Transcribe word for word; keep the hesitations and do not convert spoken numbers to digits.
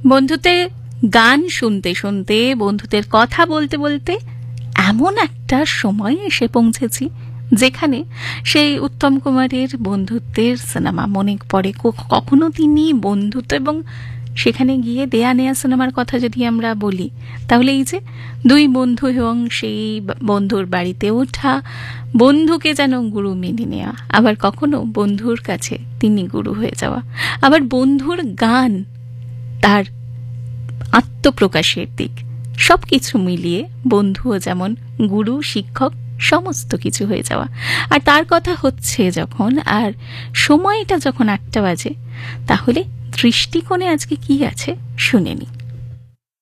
বন্ধুতে গান শুনতে শুনতে, বন্ধুদের কথা বলতে বলতে এমন একটা সময় এসে পৌঁছেছি যেখানে সেই উত্তম কুমারের বন্ধুত্বের সিনেমা মনে পড়ে। কখনো তিনি বন্ধুত্ব এবং সেখানে গিয়ে দেয়া নেয়া সিনেমার কথা যদি আমরা বলি, তাহলে এই যে দুই বন্ধু এবং সেই বন্ধুর বাড়িতে ওঠা, বন্ধুকে যেন গুরু মেনে নেওয়া, আবার কখনো বন্ধুর কাছে তিনি গুরু হয়ে যাওয়া, আবার বন্ধুর গান, তার আত্মপ্রকাশের দিক, সব কিছু মিলিয়ে বন্ধুও যেমন গুরু, শিক্ষক, সমস্ত কিছু হয়ে যাওয়া। আর তার কথা হচ্ছে যখন, আর সময়টা যখন আটটা বাজে, তাহলে দৃষ্টিকোণে আজকে কি আছে শুনে নি।